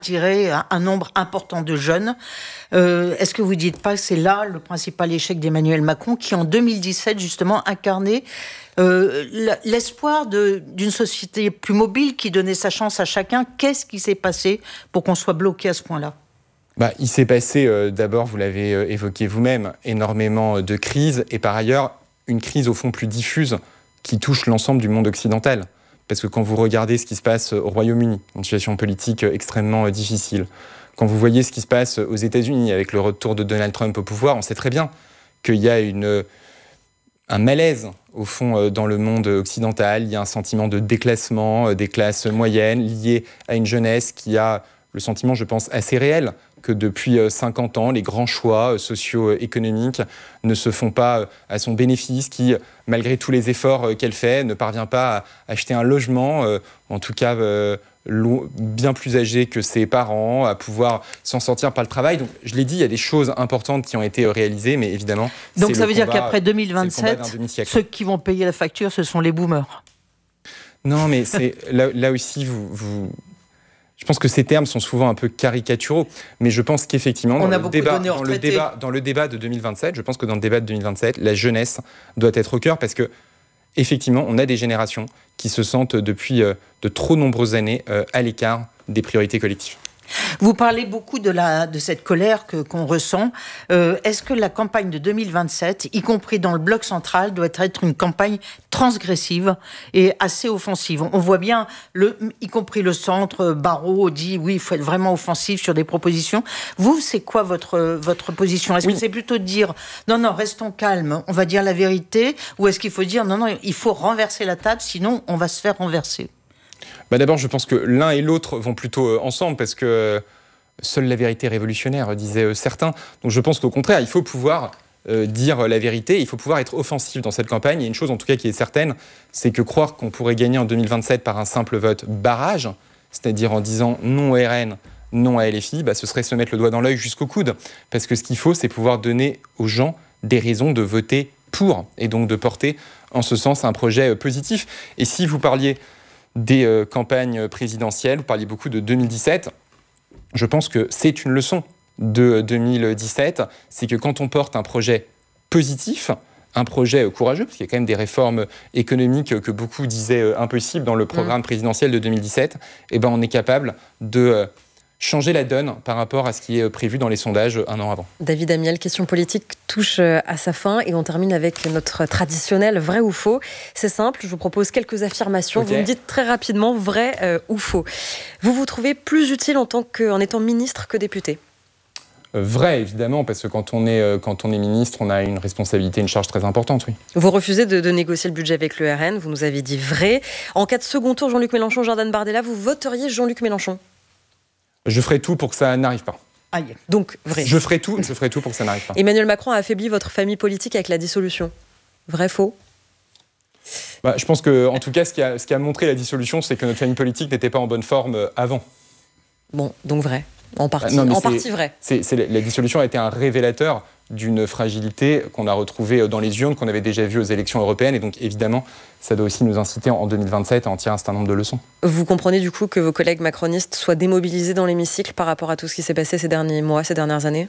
attirer un nombre important de jeunes. Est-ce que vous ne dites pas que c'est là le principal échec d'Emmanuel Macron, qui en 2017 justement incarnait l'espoir d'une société plus mobile qui donnait sa chance à chacun? Qu'est-ce qui s'est passé pour qu'on soit bloqué à ce point-là? Il s'est passé, d'abord, vous l'avez évoqué vous-même, énormément de crises, et par ailleurs, une crise au fond plus diffuse qui touche l'ensemble du monde occidental. Parce que quand vous regardez ce qui se passe au Royaume-Uni, une situation politique extrêmement difficile, quand vous voyez ce qui se passe aux États-Unis avec le retour de Donald Trump au pouvoir, on sait très bien qu'il y a un malaise, au fond, dans le monde occidental. Il y a un sentiment de déclassement des classes moyennes lié à une jeunesse qui a le sentiment, je pense, assez réel que depuis 50 ans, les grands choix socio-économiques ne se font pas à son bénéfice, qui, malgré tous les efforts qu'elle fait, ne parvient pas à acheter un logement, en tout cas bien plus âgé que ses parents, à pouvoir s'en sortir par le travail. Donc, je l'ai dit, il y a des choses importantes qui ont été réalisées, mais évidemment... Donc ça veut dire qu'après 2027, ceux qui vont payer la facture, ce sont les boomers? Non, mais c'est là aussi, je pense que ces termes sont souvent un peu caricaturaux, mais je pense qu'effectivement, dans le débat de 2027, je pense que dans le débat de 2027, la jeunesse doit être au cœur, parce que effectivement, on a des générations qui se sentent depuis de trop nombreuses années à l'écart des priorités collectives. Vous parlez beaucoup de cette colère qu'on ressent. Est-ce que la campagne de 2027, y compris dans le bloc central, doit être une campagne transgressive et assez offensive? On voit bien, y compris le centre, Barrault dit oui, il faut être vraiment offensif sur des propositions. Vous, c'est quoi votre position? Est-ce que c'est plutôt de dire non, restons calmes, on va dire la vérité, ou est-ce qu'il faut dire non, il faut renverser la table, sinon on va se faire renverser? D'abord, je pense que l'un et l'autre vont plutôt ensemble, parce que seule la vérité est révolutionnaire, disaient certains. Donc je pense qu'au contraire, il faut pouvoir dire la vérité, il faut pouvoir être offensif dans cette campagne. Et une chose en tout cas qui est certaine, c'est que croire qu'on pourrait gagner en 2027 par un simple vote barrage, c'est-à-dire en disant non au RN, non à LFI, ce serait se mettre le doigt dans l'œil jusqu'au coude. Parce que ce qu'il faut, c'est pouvoir donner aux gens des raisons de voter pour, et donc de porter en ce sens un projet positif. Et si vous parliez des campagnes présidentielles, vous parliez beaucoup de 2017, je pense que c'est une leçon de 2017, c'est que quand on porte un projet positif, un projet courageux, parce qu'il y a quand même des réformes économiques que beaucoup disaient impossibles dans le programme présidentiel de 2017, on est capable de changer la donne par rapport à ce qui est prévu dans les sondages un an avant. David Amiel, question politique touche à sa fin et on termine avec notre traditionnel vrai ou faux. C'est simple, je vous propose quelques affirmations. Okay. Vous me dites très rapidement vrai ou faux. Vous vous trouvez plus utile en étant ministre que député? Vrai, évidemment, parce que quand on est ministre, on a une responsabilité, une charge très importante, oui. Vous refusez de négocier le budget avec le RN, vous nous avez dit vrai. En cas de second tour, Jean-Luc Mélenchon, Jordan Bardella, vous voteriez Jean-Luc Mélenchon? Je ferai tout pour que ça n'arrive pas. Aïe, donc vrai. Je ferai tout pour que ça n'arrive pas. Emmanuel Macron a affaibli votre famille politique avec la dissolution. Vrai, faux? Je pense que, en tout cas, ce qui a montré la dissolution, c'est que notre famille politique n'était pas en bonne forme avant. Bon, donc vrai. En partie vrai. La dissolution a été un révélateur d'une fragilité qu'on a retrouvée dans les urnes, qu'on avait déjà vue aux élections européennes. Et donc, évidemment, ça doit aussi nous inciter en 2027 à en tirer un certain nombre de leçons. Vous comprenez du coup que vos collègues macronistes soient démobilisés dans l'hémicycle par rapport à tout ce qui s'est passé ces derniers mois, ces dernières années?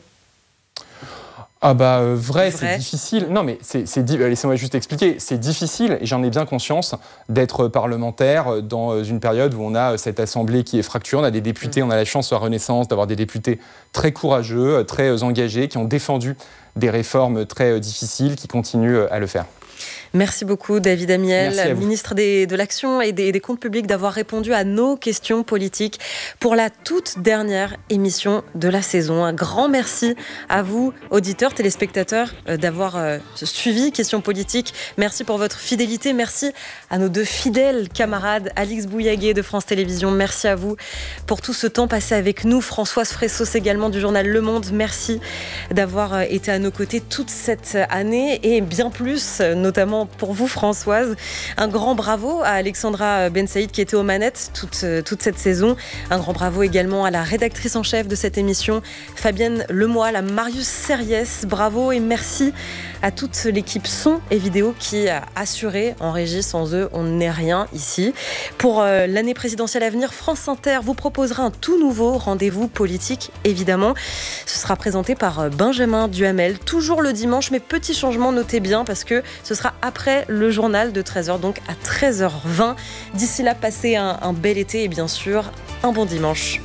Vrai, c'est difficile. Non, mais laissez-moi juste expliquer. C'est difficile, et j'en ai bien conscience, d'être parlementaire dans une période où on a cette assemblée qui est fracturée. On a des députés, on a la chance à Renaissance d'avoir des députés très courageux, très engagés, qui ont défendu des réformes très difficiles, qui continuent à le faire. Merci beaucoup David Amiel, ministre de l'Action et des Comptes Publics, d'avoir répondu à nos questions politiques pour la toute dernière émission de la saison. Un grand merci à vous, auditeurs, téléspectateurs, d'avoir suivi Questions Politiques. Merci pour votre fidélité. Merci à nos deux fidèles camarades, Alix Bouillaguet de France Télévisions. Merci à vous pour tout ce temps passé avec nous. Françoise Fressos également du journal Le Monde. Merci d'avoir été à nos côtés toute cette année et bien plus. Nos notamment pour vous Françoise. Un grand bravo à Alexandra Ben Saïd qui était aux manettes toute cette saison. Un grand bravo également à la rédactrice en chef de cette émission, Fabienne Lemoyle, à Marius Serriès. Bravo et merci à toute l'équipe son et vidéo qui a assuré en régie. Sans eux, on n'est rien ici. Pour l'année présidentielle à venir, France Inter vous proposera un tout nouveau rendez-vous politique, évidemment. Ce sera présenté par Benjamin Duhamel, toujours le dimanche, mais petit changement, notez bien, parce que ce sera après le journal de 13h, donc à 13h20. D'ici là, passez un bel été et bien sûr, un bon dimanche.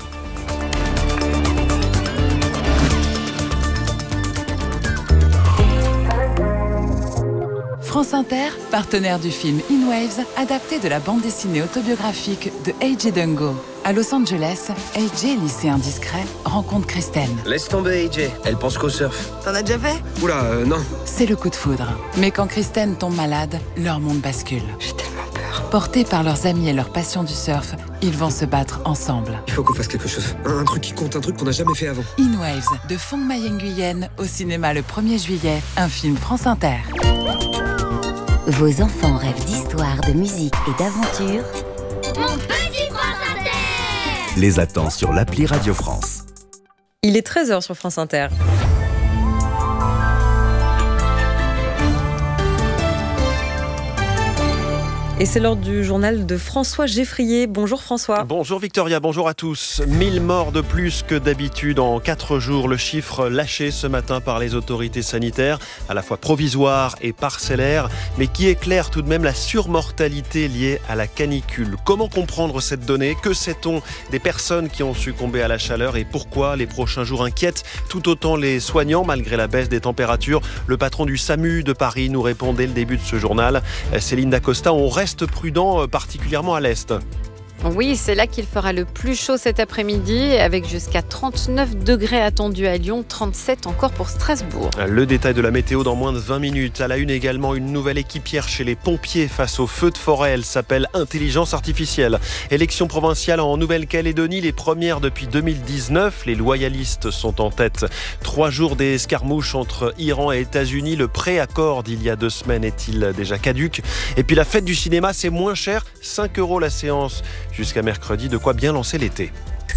France Inter, partenaire du film In Waves, adapté de la bande dessinée autobiographique de A.J. Dungo. À Los Angeles, A.J., lycéen discret, rencontre Kristen. Laisse tomber, A.J. Elle pense qu'au surf. T'en as déjà fait ? Oula, non. C'est le coup de foudre. Mais quand Kristen tombe malade, leur monde bascule. J'ai tellement peur. Portés par leurs amis et leur passion du surf, ils vont se battre ensemble. Il faut qu'on fasse quelque chose. Un truc qui compte, un truc qu'on n'a jamais fait avant. In Waves, de Phong Mai Nguyen, au cinéma le 1er juillet, un film France Inter. Vos enfants rêvent d'histoire, de musique et d'aventure. Mon petit France Inter les attend sur l'appli Radio France. Il est 13h sur France Inter. Et c'est l'heure du journal de François Geffrier. Bonjour François. Bonjour Victoria, bonjour à tous. 1000 morts de plus que d'habitude en 4 jours. Le chiffre lâché ce matin par les autorités sanitaires, à la fois provisoire et parcellaire, mais qui éclaire tout de même la surmortalité liée à la canicule. Comment comprendre cette donnée ? Que sait-on des personnes qui ont succombé à la chaleur et pourquoi les prochains jours inquiètent tout autant les soignants malgré la baisse des températures ? Le patron du SAMU de Paris nous répond dès le début de ce journal. Céline Dacosta, on reste prudent, particulièrement à l'est. Oui, c'est là qu'il fera le plus chaud cet après-midi, avec jusqu'à 39 degrés attendus à Lyon, 37 encore pour Strasbourg. Le détail de la météo dans moins de 20 minutes. À la une également, une nouvelle équipière chez les pompiers face aux feux de forêt. Elle s'appelle Intelligence Artificielle. Élection provinciale en Nouvelle-Calédonie, les premières depuis 2019. Les loyalistes sont en tête. 3 jours des escarmouches entre Iran et États-Unis. Le pré-accord d'il y a 2 semaines est-il déjà caduc ? Et puis la fête du cinéma, c'est moins cher, 5 € la séance. Jusqu'à mercredi, de quoi bien lancer l'été.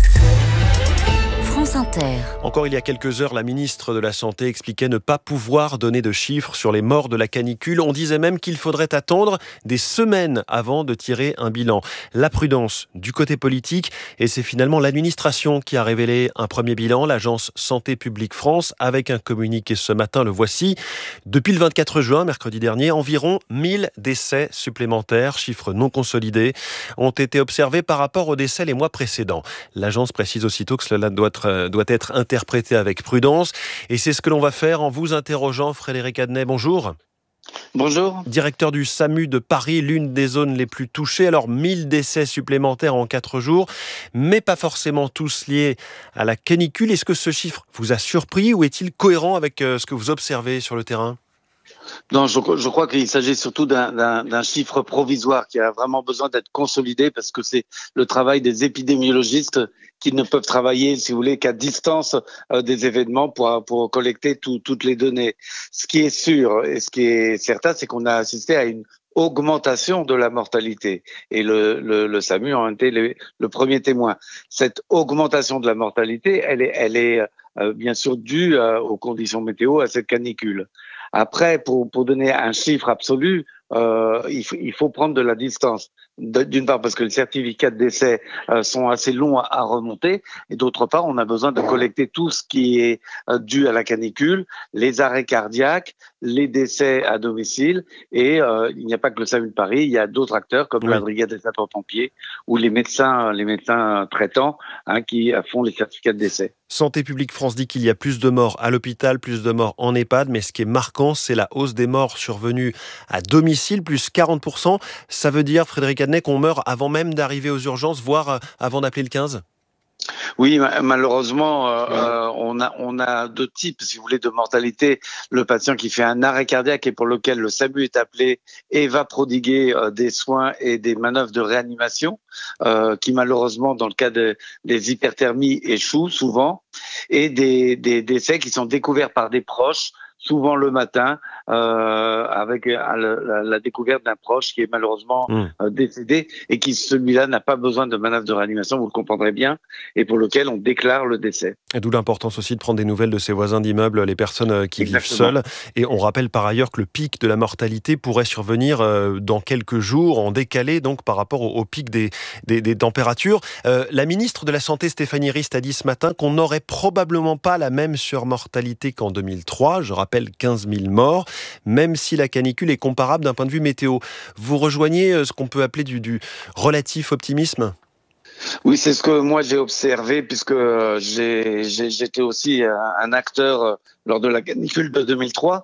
France Inter. Encore il y a quelques heures, la ministre de la Santé expliquait ne pas pouvoir donner de chiffres sur les morts de la canicule. On disait même qu'il faudrait attendre des semaines avant de tirer un bilan. La prudence du côté politique, et c'est finalement l'administration qui a révélé un premier bilan, l'agence Santé publique France, avec un communiqué ce matin, le voici. Depuis le 24 juin, mercredi dernier, environ 1000 décès supplémentaires, chiffres non consolidés, ont été observés par rapport aux décès les mois précédents. L'agence précise aussitôt que cela doit être interprété avec prudence. Et c'est ce que l'on va faire en vous interrogeant. Frédéric Adnet, bonjour. Bonjour. Directeur du SAMU de Paris, l'une des zones les plus touchées. Alors 1000 décès supplémentaires en 4 jours, mais pas forcément tous liés à la canicule. Est-ce que ce chiffre vous a surpris ou est-il cohérent avec ce que vous observez sur le terrain ? Non, je crois qu'il s'agit surtout d'un chiffre provisoire qui a vraiment besoin d'être consolidé parce que c'est le travail des épidémiologistes qui ne peuvent travailler, si vous voulez, qu'à distance des événements pour collecter toutes les données. Ce qui est sûr et ce qui est certain, c'est qu'on a assisté à une augmentation de la mortalité. Et le SAMU en a été le premier témoin. Cette augmentation de la mortalité, elle est bien sûr due aux conditions météo, à cette canicule. Après, pour donner un chiffre absolu, il faut prendre de la distance. D'une part parce que les certificats de décès sont assez longs à remonter, et d'autre part on a besoin de collecter tout ce qui est dû à la canicule, les arrêts cardiaques, les décès à domicile, et il n'y a pas que le SAMU de Paris, il y a d'autres acteurs comme la brigade des sapeurs-pompiers ou les médecins traitants qui font les certificats de décès. Santé publique France dit qu'il y a plus de morts à l'hôpital, plus de morts en EHPAD, mais ce qui est marquant, c'est la hausse des morts survenue à domicile, plus 40%. Ça veut dire, Frédéric Adnet, qu'on meurt avant même d'arriver aux urgences, voire avant d'appeler le 15 ? Oui, malheureusement, on a 2 types, si vous voulez, de mortalité. Le patient qui fait un arrêt cardiaque et pour lequel le SAMU est appelé et va prodiguer des soins et des manœuvres de réanimation, qui malheureusement, dans le cas des hyperthermies, échouent souvent, et des décès qui sont découverts par des proches, souvent le matin, avec la découverte d'un proche qui est malheureusement décédé et qui, celui-là, n'a pas besoin de manœuvre de réanimation, vous le comprendrez bien, et pour lequel on déclare le décès. Et d'où l'importance aussi de prendre des nouvelles de ses voisins d'immeuble, les personnes qui vivent seules. Et on rappelle par ailleurs que le pic de la mortalité pourrait survenir dans quelques jours, en décalé donc par rapport au pic des températures. La ministre de la Santé, Stéphanie Rist, a dit ce matin qu'on n'aurait probablement pas la même surmortalité qu'en 2003. Je rappelle 15 000 morts, même si la canicule est comparable d'un point de vue météo. Vous rejoignez ce qu'on peut appeler du relatif optimisme ? Oui, c'est ce que moi j'ai observé puisque j'étais aussi un acteur lors de la canicule de 2003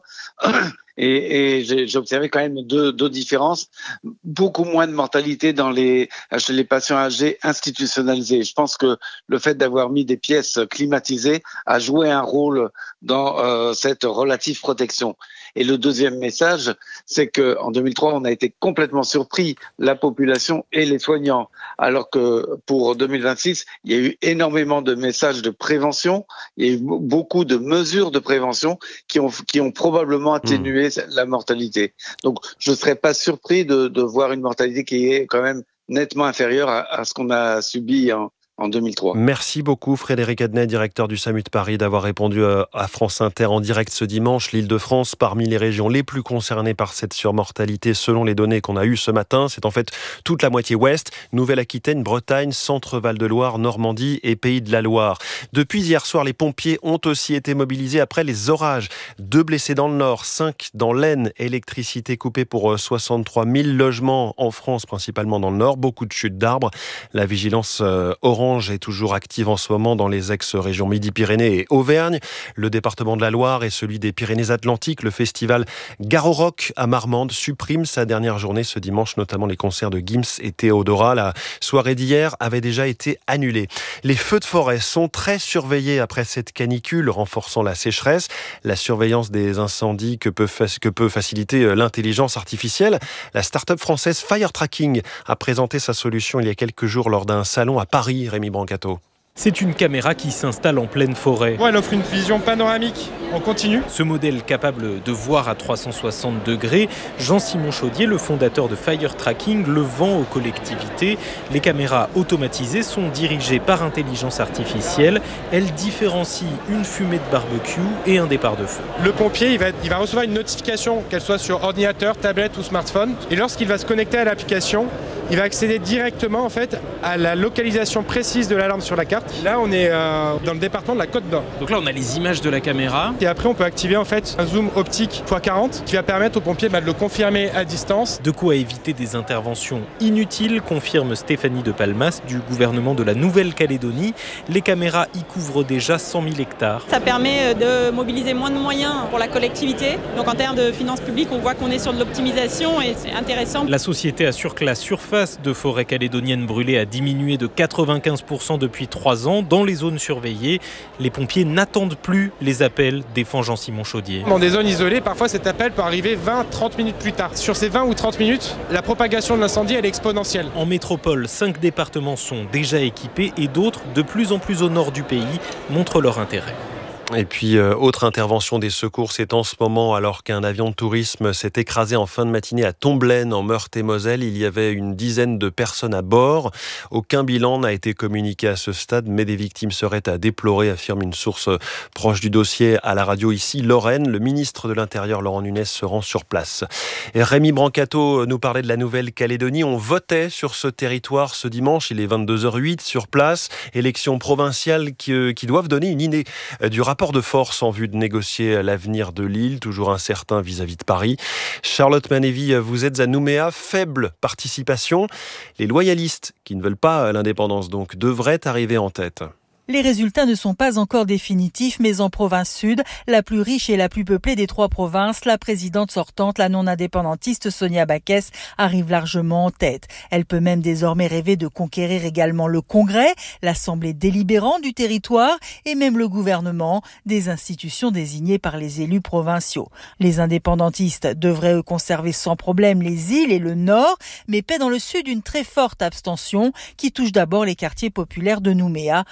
et j'ai observé quand même deux différences. Beaucoup moins de mortalité chez les patients âgés institutionnalisés. Je pense que le fait d'avoir mis des pièces climatisées a joué un rôle dans cette relative protection. Et le deuxième message, c'est que en 2003, on a été complètement surpris, la population et les soignants, alors que pour 2026, il y a eu énormément de messages de prévention, il y a eu beaucoup de mesures de prévention qui ont probablement atténué la mortalité. Donc, je ne serais pas surpris de voir une mortalité qui est quand même nettement inférieure à ce qu'on a subi en 2003. Merci beaucoup Frédéric Adnet, directeur du SAMU de Paris, d'avoir répondu à France Inter en direct ce dimanche. L'Île-de-France, parmi les régions les plus concernées par cette surmortalité, selon les données qu'on a eues ce matin, c'est en fait toute la moitié ouest, Nouvelle-Aquitaine, Bretagne, Centre-Val-de-Loire, Normandie et Pays de la Loire. Depuis hier soir, les pompiers ont aussi été mobilisés après les orages. 2 blessés dans le Nord, 5 dans l'Aisne, électricité coupée pour 63 000 logements en France, principalement dans le Nord, beaucoup de chutes d'arbres. La vigilance orange est toujours active en ce moment dans les ex-régions Midi-Pyrénées et Auvergne. Le département de la Loire et celui des Pyrénées-Atlantiques, le festival Garo Rock à Marmande supprime sa dernière journée ce dimanche, notamment les concerts de Gims et Théodora. La soirée d'hier avait déjà été annulée. Les feux de forêt sont très surveillés après cette canicule, renforçant la sécheresse. La surveillance des incendies que peut faciliter l'intelligence artificielle. La start-up française Fire Tracking a présenté sa solution il y a quelques jours lors d'un salon à Paris. Rémi Brancato. C'est une caméra qui s'installe en pleine forêt. Elle offre une vision panoramique en continu. Ce modèle capable de voir à 360 degrés, Jean-Simon Chaudier, le fondateur de Fire Tracking, le vend aux collectivités. Les caméras automatisées sont dirigées par intelligence artificielle. Elles différencient une fumée de barbecue et un départ de feu. Le pompier, il va recevoir une notification, qu'elle soit sur ordinateur, tablette ou smartphone. Et lorsqu'il va se connecter à l'application, il va accéder directement en fait à la localisation précise de l'alarme sur la carte. Là, on est dans le département de la Côte d'Or. Donc là, on a les images de la caméra. Et après, on peut activer en fait un zoom optique x40 qui va permettre aux pompiers de le confirmer à distance. De quoi éviter des interventions inutiles, confirme Stéphanie de Palmas du gouvernement de la Nouvelle-Calédonie. Les caméras y couvrent déjà 100 000 hectares. Ça permet de mobiliser moins de moyens pour la collectivité. Donc en termes de finances publiques, on voit qu'on est sur de l'optimisation et c'est intéressant. La société assure que la surface de forêt calédonienne brûlée a diminué de 95% depuis 3 ans dans les zones surveillées. Les pompiers n'attendent plus les appels, défend Jean-Simon Chaudier. Dans des zones isolées, parfois cet appel peut arriver 20-30 minutes plus tard. Sur ces 20 ou 30 minutes, la propagation de l'incendie elle est exponentielle. En métropole, 5 départements sont déjà équipés et d'autres, de plus en plus au nord du pays, montrent leur intérêt. Et puis, autre intervention des secours, c'est en ce moment, alors qu'un avion de tourisme s'est écrasé en fin de matinée à Tomblaine, en Meurthe-et-Moselle. Il y avait une dizaine de personnes à bord. Aucun bilan n'a été communiqué à ce stade, mais des victimes seraient à déplorer, affirme une source proche du dossier à la radio ici, Lorraine. Le ministre de l'Intérieur, Laurent Nunez, se rend sur place. Et Rémi Brancato nous parlait de la Nouvelle-Calédonie. On votait sur ce territoire ce dimanche. Il est 22h08 sur place. Élections provinciales qui doivent donner une idée du rapport de force en vue de négocier l'avenir de l'île, toujours incertain vis-à-vis de Paris. Charlotte Manévy, vous êtes à Nouméa, faible participation. Les loyalistes, qui ne veulent pas l'indépendance, donc, devraient arriver en tête. Les résultats ne sont pas encore définitifs, mais en province sud, la plus riche et la plus peuplée des 3 provinces, la présidente sortante, la non-indépendantiste Sonia Backès, arrive largement en tête. Elle peut même désormais rêver de conquérir également le Congrès, l'Assemblée délibérante du territoire et même le gouvernement, des institutions désignées par les élus provinciaux. Les indépendantistes devraient conserver sans problème les îles et le nord, mais paient dans le sud une très forte abstention qui touche d'abord les quartiers populaires de Nouméa à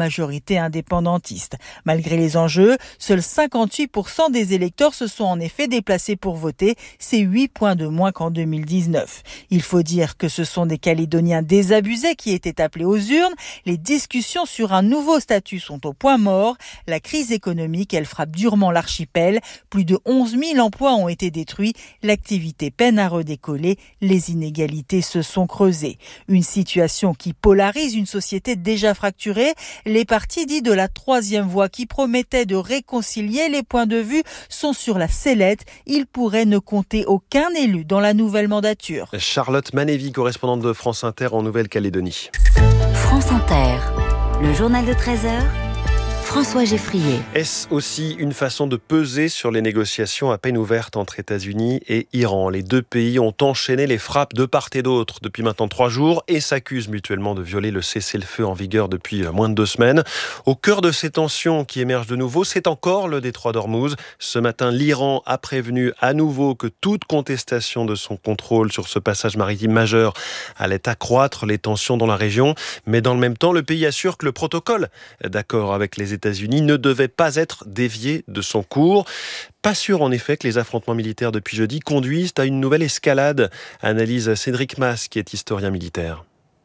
majorité indépendantiste. Malgré les enjeux, seuls 58% des électeurs se sont en effet déplacés pour voter. C'est 8 points de moins qu'en 2019. Il faut dire que ce sont des Calédoniens désabusés qui étaient appelés aux urnes. Les discussions sur un nouveau statut sont au point mort. La crise économique, elle frappe durement l'archipel. Plus de 11 000 emplois ont été détruits. L'activité peine à redécoller. Les inégalités se sont creusées. Une situation qui polarise une société déjà fracturée. Les partis dits de la troisième voie qui promettaient de réconcilier les points de vue sont sur la sellette. Ils pourraient ne compter aucun élu dans la nouvelle mandature. Charlotte Manévy, correspondante de France Inter en Nouvelle-Calédonie. France Inter, le journal de 13h. François Geffrier. Est-ce aussi une façon de peser sur les négociations à peine ouvertes entre États-Unis et Iran ? Les deux pays ont enchaîné les frappes de part et d'autre depuis maintenant 3 jours et s'accusent mutuellement de violer le cessez-le-feu en vigueur depuis moins de 2 semaines. Au cœur de ces tensions qui émergent de nouveau, c'est encore le détroit d'Ormuz. Ce matin, l'Iran a prévenu à nouveau que toute contestation de son contrôle sur ce passage maritime majeur allait accroître les tensions dans la région. Mais dans le même temps, le pays assure que le protocole d'accord avec les États-Unis ne devait pas être dévié de son cours. Pas sûr en effet que les affrontements militaires depuis jeudi conduisent à une nouvelle escalade, analyse Cédric Mas qui est historien militaire.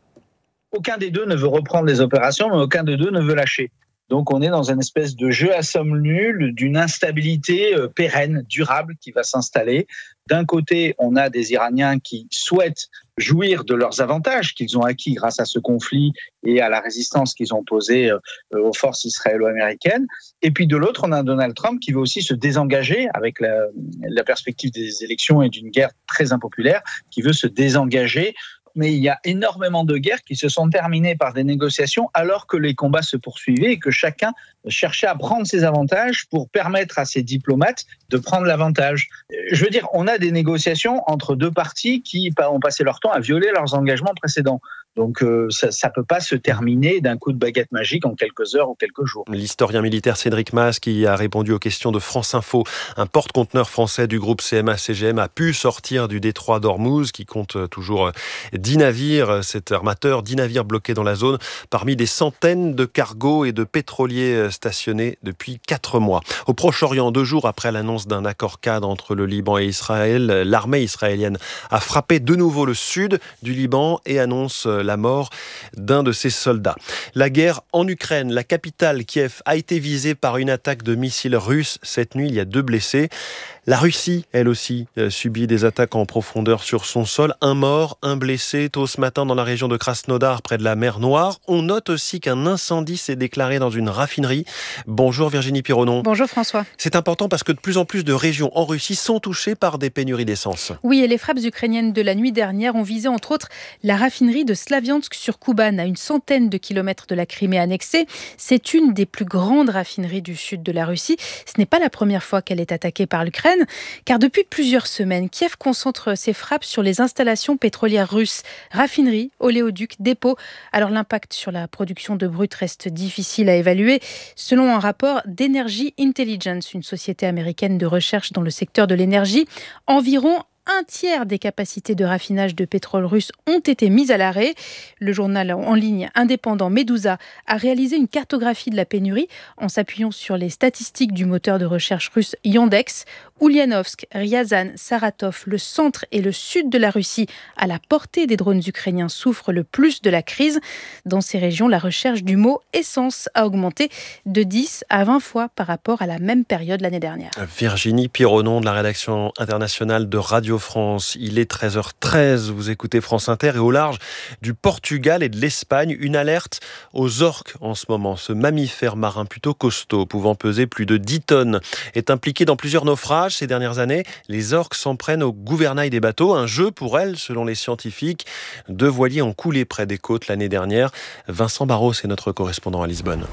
Aucun des deux ne veut reprendre les opérations, mais aucun des deux ne veut lâcher. Donc on est dans une espèce de jeu à somme nulle, d'une instabilité pérenne, durable qui va s'installer. D'un côté, on a des Iraniens qui souhaitent jouir de leurs avantages qu'ils ont acquis grâce à ce conflit et à la résistance qu'ils ont posée aux forces israélo-américaines. Et puis de l'autre, on a Donald Trump qui veut aussi se désengager avec la perspective des élections et d'une guerre très impopulaire, qui veut se désengager. Mais il y a énormément de guerres qui se sont terminées par des négociations alors que les combats se poursuivaient et que chacun cherchait à prendre ses avantages pour permettre à ses diplomates de prendre l'avantage. Je veux dire, on a des négociations entre deux parties qui ont passé leur temps à violer leurs engagements précédents. Donc ça peut pas se terminer d'un coup de baguette magique en quelques heures ou quelques jours. L'historien militaire Cédric Mas qui a répondu aux questions de France Info. Un porte-conteneur français du groupe CMA-CGM a pu sortir du détroit d'Ormuz qui compte toujours 10 navires. Cet armateur, 10 navires bloqués dans la zone parmi des centaines de cargos et de pétroliers stationnés depuis 4 mois. Au Proche-Orient, 2 jours après l'annonce d'un accord cadre entre le Liban et Israël, l'armée israélienne a frappé de nouveau le sud du Liban et annonce la mort d'un de ses soldats. La guerre en Ukraine, la capitale Kiev a été visée par une attaque de missiles russes. Cette nuit, il y a 2 blessés. La Russie, elle aussi, subit des attaques en profondeur sur son sol. 1 mort, 1 blessé tôt ce matin dans la région de Krasnodar, près de la mer Noire. On note aussi qu'un incendie s'est déclaré dans une raffinerie. Bonjour Virginie Pironon. Bonjour François. C'est important parce que de plus en plus de régions en Russie sont touchées par des pénuries d'essence. Oui, et les frappes ukrainiennes de la nuit dernière ont visé entre autres la raffinerie de Slaviansk sur Kuban, à une centaine de kilomètres de la Crimée annexée. C'est une des plus grandes raffineries du sud de la Russie. Ce n'est pas la première fois qu'elle est attaquée par l'Ukraine, car depuis plusieurs semaines, Kiev concentre ses frappes sur les installations pétrolières russes, raffineries, oléoducs, dépôts. Alors l'impact sur la production de brut reste difficile à évaluer. Selon un rapport d'Energy Intelligence, une société américaine de recherche dans le secteur de l'énergie, environ 1/3 des capacités de raffinage de pétrole russe ont été mises à l'arrêt. Le journal en ligne indépendant Medusa a réalisé une cartographie de la pénurie en s'appuyant sur les statistiques du moteur de recherche russe Yandex. Ulyanovsk, Ryazan, Saratov, le centre et le sud de la Russie, à la portée des drones ukrainiens, souffrent le plus de la crise. Dans ces régions, la recherche du mot essence a augmenté de 10 à 20 fois par rapport à la même période l'année dernière. Virginie Pironon de la rédaction internationale de Radio France. Il est 13h13, vous écoutez France Inter et au large du Portugal et de l'Espagne, une alerte aux orques en ce moment. Ce mammifère marin plutôt costaud, pouvant peser plus de 10 tonnes, est impliqué dans plusieurs naufrages ces dernières années. Les orques s'en prennent au gouvernail des bateaux, un jeu pour elles selon les scientifiques. 2 voiliers ont coulé près des côtes l'année dernière. Vincent Barros est notre correspondant à Lisbonne.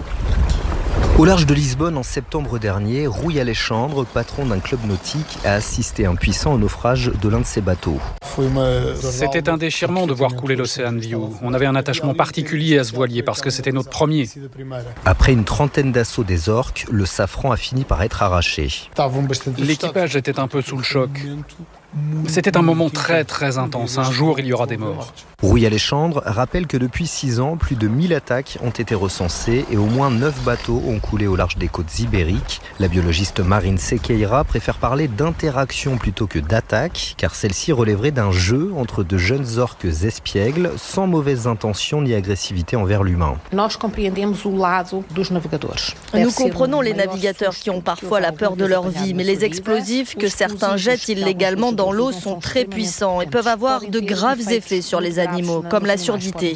Au large de Lisbonne, en septembre dernier, Rui Alexandre, patron d'un club nautique, a assisté impuissant au naufrage de l'un de ses bateaux. C'était un déchirement de voir couler l'Ocean View. On avait un attachement particulier à ce voilier parce que c'était notre premier. Après une trentaine d'assauts des orques, le Safran a fini par être arraché. L'équipage était un peu sous le choc. C'était un moment très très intense. Un jour, il y aura des morts. Rouy Alexandre rappelle que depuis 6 ans, plus de 1000 attaques ont été recensées et au moins 9 bateaux ont coulé au large des côtes ibériques. La biologiste Marine Sequeira préfère parler d'interaction plutôt que d'attaque, car celle-ci relèverait d'un jeu entre de jeunes orques espiègles, sans mauvaises intentions ni agressivité envers l'humain. Nous comprenons les navigateurs qui ont parfois la peur de leur vie, mais les explosifs que certains jettent illégalement dans l'eau sont très puissants et peuvent avoir de graves effets sur les animaux, comme la surdité.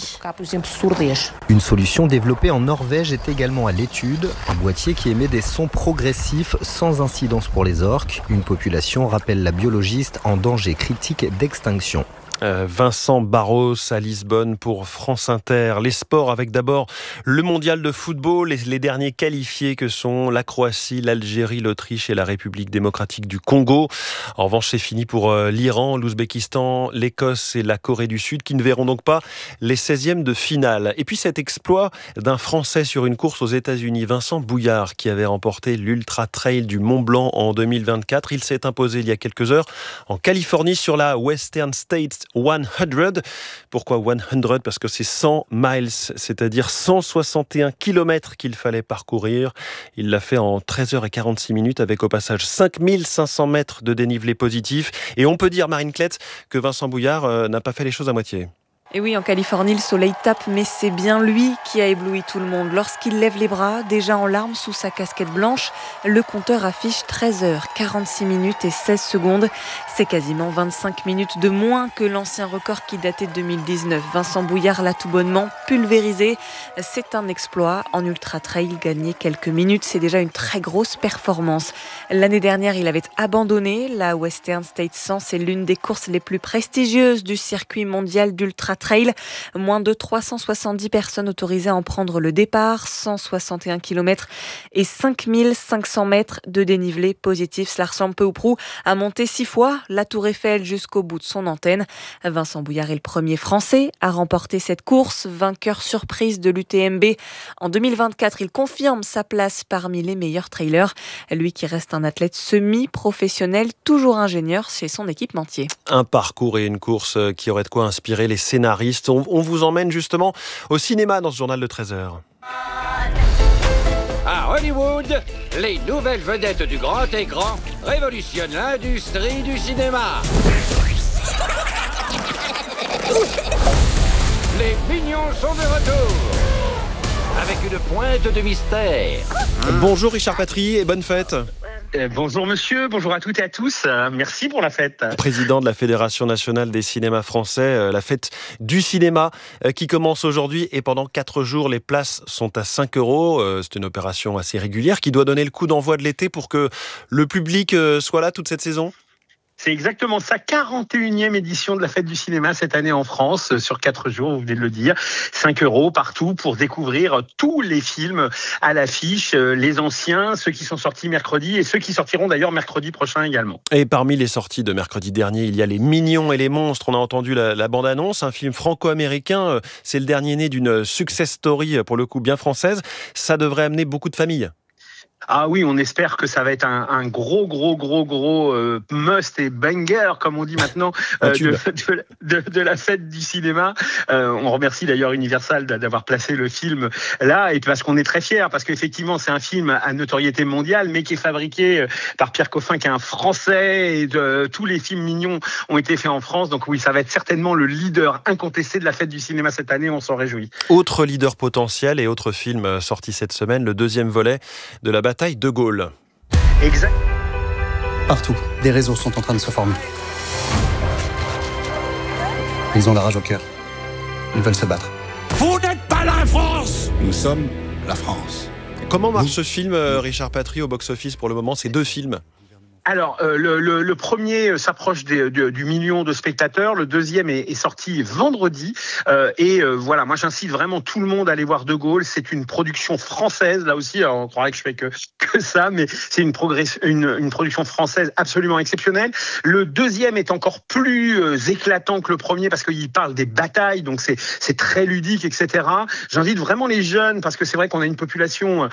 Une solution développée en Norvège est également à l'étude, un boîtier qui émet des sons progressifs sans incidence pour les orques, une population, rappelle la biologiste, en danger critique d'extinction. Vincent Barros à Lisbonne pour France Inter. Les sports avec d'abord le mondial de football, les derniers qualifiés que sont la Croatie, l'Algérie, l'Autriche et la République démocratique du Congo. En revanche, c'est fini pour l'Iran, l'Ouzbékistan, l'Écosse et la Corée du Sud qui ne verront donc pas les 16e de finale. Et puis cet exploit d'un Français sur une course aux États-Unis, Vincent Bouillard, qui avait remporté l'Ultra Trail du Mont Blanc en 2024. Il s'est imposé il y a quelques heures en Californie sur la Western States 100. Pourquoi 100 ? Parce que c'est 100 miles, c'est-à-dire 161 km qu'il fallait parcourir. Il l'a fait en 13h46 minutes avec au passage 5500 mètres de dénivelé positif. Et on peut dire, Marine Klett, que Vincent Bouillard n'a pas fait les choses à moitié. Et oui, en Californie, le soleil tape, mais c'est bien lui qui a ébloui tout le monde. Lorsqu'il lève les bras, déjà en larmes sous sa casquette blanche, le compteur affiche 13h, 46 minutes et 16 secondes. C'est quasiment 25 minutes de moins que l'ancien record qui datait de 2019. Vincent Bouillard l'a tout bonnement pulvérisé. C'est un exploit. En ultra trail, gagner quelques minutes, c'est déjà une très grosse performance. L'année dernière, il avait abandonné. La Western States 100, c'est l'une des courses les plus prestigieuses du circuit mondial d'ultra trail. Moins de 370 personnes autorisées à en prendre le départ, 161 km et 5500 mètres de dénivelé positif. Cela ressemble peu ou prou à monter 6 fois la Tour Eiffel jusqu'au bout de son antenne. Vincent Bouillard est le premier Français à remporter cette course, vainqueur surprise de l'UTMB. En 2024, il confirme sa place parmi les meilleurs trailers. Lui qui reste un athlète semi-professionnel, toujours ingénieur chez son équipementier. Un parcours et une course qui aurait de quoi inspirer les scénaristes. On vous emmène justement au cinéma dans ce journal de 13h. À Hollywood, les nouvelles vedettes du grand écran révolutionnent l'industrie du cinéma. Les mignons sont de retour, avec une pointe de mystère. Bonjour Richard Patry et bonne fête. Bonjour monsieur, bonjour à toutes et à tous. Merci pour la fête. Président de la Fédération nationale des cinémas français, la fête du cinéma qui commence aujourd'hui et pendant 4 jours, les places sont à 5 €. C'est une opération assez régulière qui doit donner le coup d'envoi de l'été pour que le public soit là toute cette saison. C'est exactement ça, 41e édition de la fête du cinéma cette année en France, sur 4 jours, vous venez de le dire. 5 € partout pour découvrir tous les films à l'affiche, les anciens, ceux qui sont sortis mercredi et ceux qui sortiront d'ailleurs mercredi prochain également. Et parmi les sorties de mercredi dernier, il y a Les Mignons et les Monstres. On a entendu la bande-annonce, un film franco-américain. C'est le dernier né d'une success story, pour le coup bien française. Ça devrait amener beaucoup de familles. Ah oui, on espère que ça va être un gros must et banger, comme on dit maintenant, de la fête du cinéma. On remercie d'ailleurs Universal d'avoir placé le film là, et parce qu'on est très fiers, parce qu'effectivement c'est un film à notoriété mondiale, mais qui est fabriqué par Pierre Coffin, qui est un Français, et tous les films mignons ont été faits en France. Donc oui, ça va être certainement le leader incontesté de la fête du cinéma cette année, on s'en réjouit. Autre leader potentiel et autre film sorti cette semaine, le deuxième volet de la bataille de Gaulle. Exact. Partout, des réseaux sont en train de se former. Ils ont la rage au cœur. Ils veulent se battre. Vous n'êtes pas la France! Nous sommes la France. Comment marche ce film, Richard Patry, au box-office pour le moment? C'est 2 films. Alors, le premier s'approche du million de spectateurs. Le deuxième est sorti vendredi. Voilà, moi j'incite vraiment tout le monde à aller voir De Gaulle. C'est une production française, là aussi. Alors, on croirait que je fais que ça, mais c'est une production française absolument exceptionnelle. Le deuxième est encore plus éclatant que le premier parce qu'il parle des batailles, donc c'est très ludique, etc. J'invite vraiment les jeunes parce que c'est vrai qu'on a une population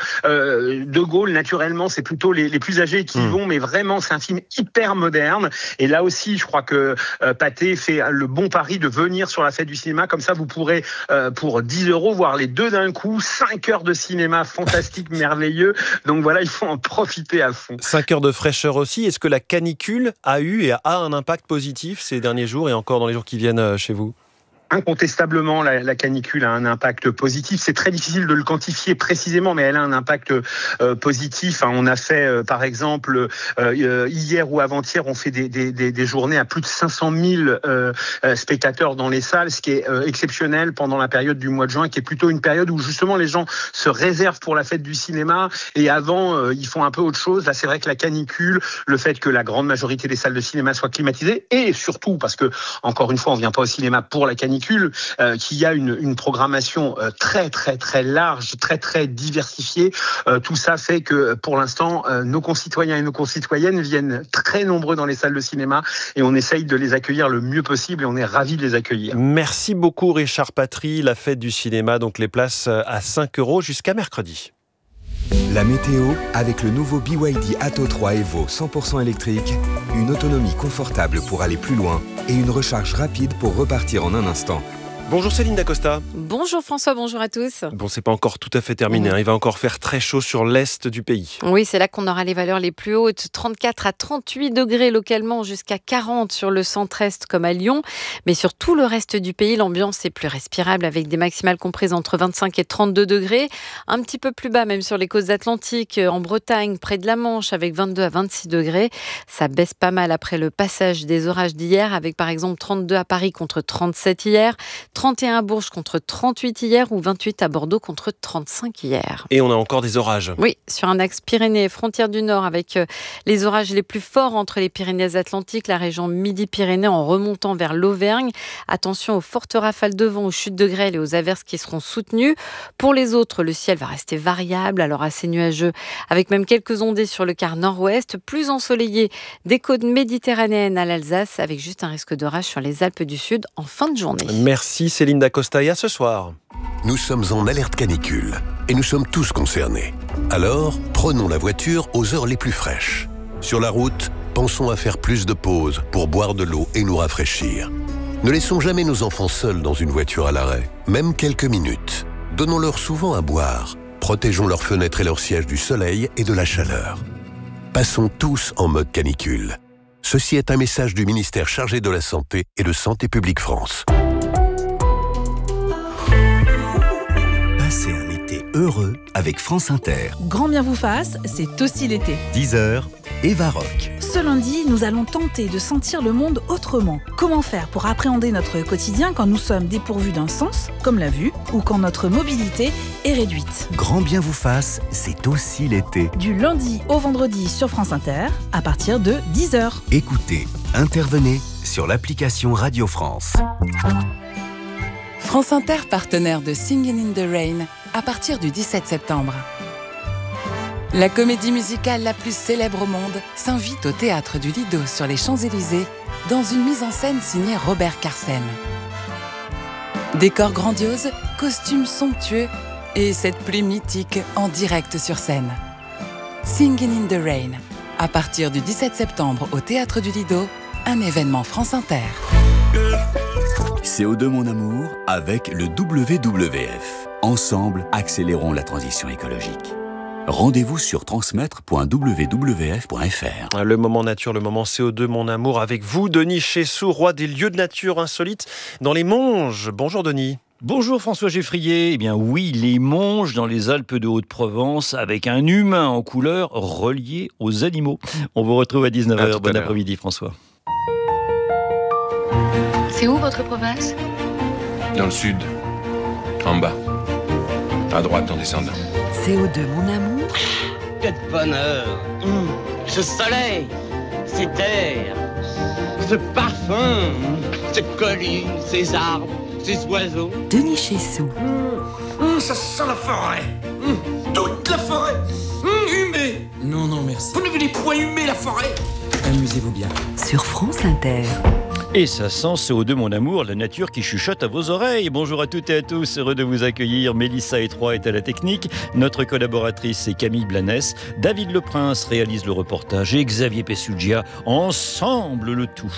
De Gaulle, naturellement, c'est plutôt les plus âgés qui y vont, mais vraiment, c'est un film hyper moderne. Et là aussi, je crois que Pathé fait le bon pari de venir sur la fête du cinéma. Comme ça, vous pourrez, pour 10 € voir les deux d'un coup. 5 heures de cinéma fantastique, merveilleux. Donc voilà, il faut en profiter à fond. 5 heures de fraîcheur aussi. Est-ce que la canicule a eu et a un impact positif ces derniers jours et encore dans les jours qui viennent chez vous ? Incontestablement, la canicule a un impact positif. C'est très difficile de le quantifier précisément, mais elle a un impact positif. On a fait, par exemple, hier ou avant-hier, on fait des journées à plus de 500 000 spectateurs dans les salles, ce qui est exceptionnel pendant la période du mois de juin, qui est plutôt une période où justement les gens se réservent pour la fête du cinéma. Et avant, ils font un peu autre chose. Là, c'est vrai que la canicule, le fait que la grande majorité des salles de cinéma soient climatisées, et surtout parce que, encore une fois, on vient pas au cinéma pour la canicule, qu'il y a une programmation très très très large, très très diversifiée. Tout ça fait que pour l'instant, nos concitoyens et nos concitoyennes viennent très nombreux dans les salles de cinéma et on essaye de les accueillir le mieux possible et on est ravis de les accueillir. Merci beaucoup Richard Patry. La fête du cinéma, donc les places à 5 € jusqu'à mercredi. La météo avec le nouveau BYD Atto 3 Evo 100% électrique, une autonomie confortable pour aller plus loin et une recharge rapide pour repartir en un instant. Bonjour Céline Dacosta. Bonjour François, bonjour à tous. Bon, c'est pas encore tout à fait terminé. Il va encore faire très chaud sur l'est du pays. Oui, c'est là qu'on aura les valeurs les plus hautes. 34 à 38 degrés localement, jusqu'à 40 sur le centre-est comme à Lyon. Mais sur tout le reste du pays, l'ambiance est plus respirable avec des maximales comprises entre 25 et 32 degrés. Un petit peu plus bas même sur les côtes atlantiques, en Bretagne, près de la Manche, avec 22 à 26 degrés. Ça baisse pas mal après le passage des orages d'hier, avec par exemple 32 à Paris contre 37 hier. 31 à Bourges contre 38 hier ou 28 à Bordeaux contre 35 hier. Et on a encore des orages. Oui, sur un axe Pyrénées, frontière du Nord, avec les orages les plus forts entre les Pyrénées-Atlantiques, la région Midi-Pyrénées en remontant vers l'Auvergne. Attention aux fortes rafales de vent, aux chutes de grêle et aux averses qui seront soutenues. Pour les autres, le ciel va rester variable, alors assez nuageux, avec même quelques ondées sur le quart nord-ouest, plus ensoleillé des côtes méditerranéennes à l'Alsace, avec juste un risque d'orage sur les Alpes du Sud en fin de journée. Merci Céline Dacosta et à ce soir. Nous sommes en alerte canicule et nous sommes tous concernés. Alors, prenons la voiture aux heures les plus fraîches. Sur la route, pensons à faire plus de pauses pour boire de l'eau et nous rafraîchir. Ne laissons jamais nos enfants seuls dans une voiture à l'arrêt, même quelques minutes. Donnons-leur souvent à boire. Protégeons leurs fenêtres et leurs sièges du soleil et de la chaleur. Passons tous en mode canicule. Ceci est un message du ministère chargé de la Santé et de Santé publique France. Passez un été heureux avec France Inter. Grand bien vous fasse, c'est aussi l'été. 10h, Eva Rock. Ce lundi, nous allons tenter de sentir le monde autrement. Comment faire pour appréhender notre quotidien quand nous sommes dépourvus d'un sens, comme la vue, ou quand notre mobilité est réduite. Grand bien vous fasse, c'est aussi l'été. Du lundi au vendredi sur France Inter, à partir de 10h. Écoutez, intervenez sur l'application Radio France. France Inter, partenaire de Singin' in the Rain, à partir du 17 septembre. La comédie musicale la plus célèbre au monde s'invite au Théâtre du Lido sur les Champs-Élysées dans une mise en scène signée Robert Carsen. Décors grandioses, costumes somptueux et cette pluie mythique en direct sur scène. Singin' in the Rain, à partir du 17 septembre au Théâtre du Lido, un événement France Inter. CO2 mon amour avec le WWF. Ensemble, accélérons la transition écologique. Rendez-vous sur transmettre.wwf.fr. Le moment nature, le moment CO2 mon amour avec vous, Denis Chessou, roi des lieux de nature insolites dans les Monges. Bonjour Denis. Bonjour François Geffrier. Eh bien oui, les Monges dans les Alpes de Haute-Provence avec un humain en couleur relié aux animaux. On vous retrouve à 19h. Bon après-midi François. C'est où votre province ? Dans le sud, en bas, à droite en descendant. CO2 mon amour. Quel bonheur. Ce soleil, ces terres, ce parfum, ces collines, ces arbres, ces oiseaux. Denis Chessou. Ça sent la forêt. Toute la forêt. Humée. Non, merci. Vous ne voulez point humer la forêt? Amusez-vous bien. Sur France Inter. Et ça sent CO2 mon amour, la nature qui chuchote à vos oreilles. Bonjour à toutes et à tous, heureux de vous accueillir. Mélissa Etroy est à la technique. Notre collaboratrice c'est Camille Blanès. David Leprince réalise le reportage et Xavier Pessugia ensemble le tout.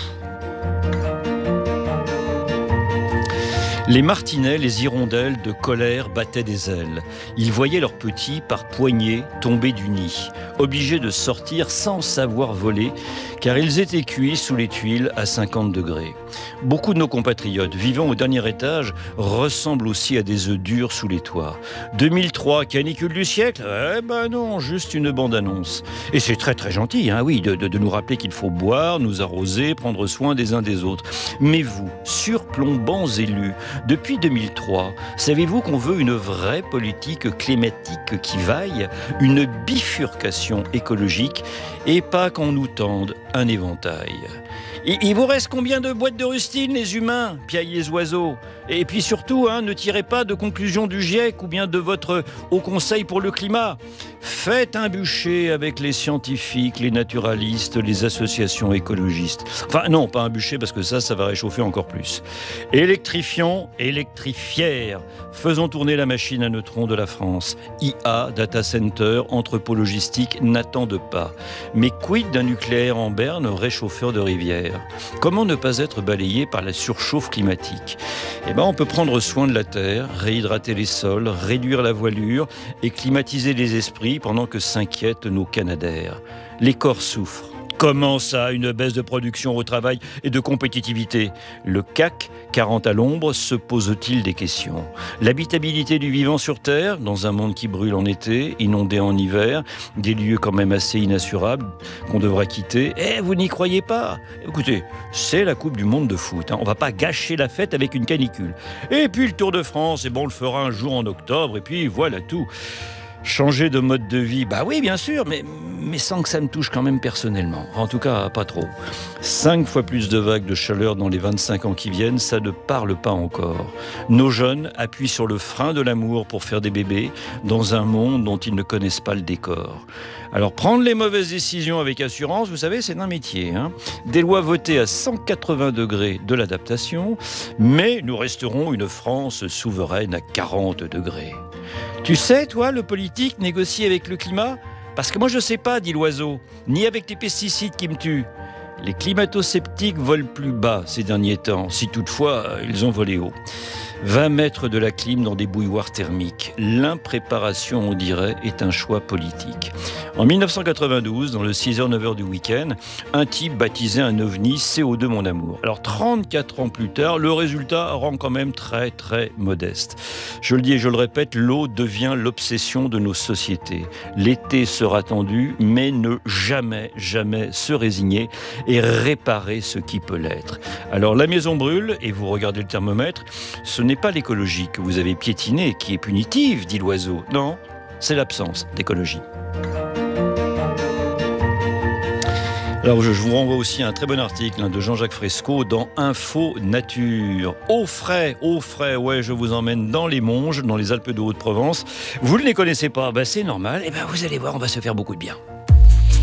Les martinets, les hirondelles de colère battaient des ailes. Ils voyaient leurs petits par poignées tomber du nid, obligés de sortir sans savoir voler, car ils étaient cuits sous les tuiles à 50 degrés. Beaucoup de nos compatriotes vivant au dernier étage ressemblent aussi à des œufs durs sous les toits. 2003, canicule du siècle? Eh ben non, juste une bande-annonce. Et c'est très très gentil, hein, oui, de nous rappeler qu'il faut boire, nous arroser, prendre soin des uns des autres. Mais vous, surplombants élus, depuis 2003, savez-vous qu'on veut une vraie politique climatique qui vaille, une bifurcation écologique, et pas qu'on nous tende un éventail? Il vous reste combien de boîtes de rustines, les humains, piaillent les oiseaux? Et puis surtout, ne tirez pas de conclusion du GIEC ou bien de votre Haut Conseil pour le climat. Faites un bûcher avec les scientifiques, les naturalistes, les associations écologistes. Enfin non, pas un bûcher parce que ça va réchauffer encore plus. Électrifions, électrifièrent. Faisons tourner la machine à neutrons de la France. IA, data center, entrepôt logistique n'attendent pas. Mais quid d'un nucléaire en berne, réchauffeur de rivière? Comment ne pas être balayé par la surchauffe climatique? On peut prendre soin de la terre, réhydrater les sols, réduire la voilure et climatiser les esprits pendant que s'inquiètent nos canadaires. Les corps souffrent. Comment ça, une baisse de production au travail et de compétitivité? Le CAC 40 à l'ombre se pose-t-il des questions? L'habitabilité du vivant sur Terre, dans un monde qui brûle en été, inondé en hiver, des lieux quand même assez inassurables qu'on devra quitter. Vous n'y croyez pas? Écoutez, c'est la Coupe du Monde de foot. On va pas gâcher la fête avec une canicule. Et puis le Tour de France, on le fera un jour en octobre, et puis voilà tout. Changer de mode de vie, bah oui, bien sûr, mais sans que ça me touche quand même personnellement. En tout cas, pas trop. 5 fois plus de vagues de chaleur dans les 25 ans qui viennent, ça ne parle pas encore. Nos jeunes appuient sur le frein de l'amour pour faire des bébés dans un monde dont ils ne connaissent pas le décor. Alors, prendre les mauvaises décisions avec assurance, vous savez, c'est un métier. Des lois votées à 180 degrés de l'adaptation, mais nous resterons une France souveraine à 40 degrés. Tu sais, toi, le politique négocie avec le climat? Parce que moi, je sais pas, dit l'oiseau, ni avec les pesticides qui me tuent. Les climato-sceptiques volent plus bas ces derniers temps, si toutefois ils ont volé haut. 20 mètres de la clim dans des bouilloires thermiques. L'impréparation, on dirait, est un choix politique. En 1992, dans le 6h-9h du week-end, un type baptisait un ovni CO2 mon amour. Alors 34 ans plus tard, le résultat rend quand même très très modeste. Je le dis et je le répète, l'eau devient l'obsession de nos sociétés. L'été sera tendu, mais ne jamais se résigner et réparer ce qui peut l'être. Alors la maison brûle et vous regardez le thermomètre, ce n'est pas l'écologie que vous avez piétinée qui est punitive, dit l'oiseau. Non, c'est l'absence d'écologie. Alors je vous renvoie aussi à un très bon article de Jean-Jacques Fresco dans Info Nature. Au frais, ouais, je vous emmène dans les Monges, dans les Alpes de Haute-Provence. Vous ne les connaissez pas, c'est normal, vous allez voir, on va se faire beaucoup de bien.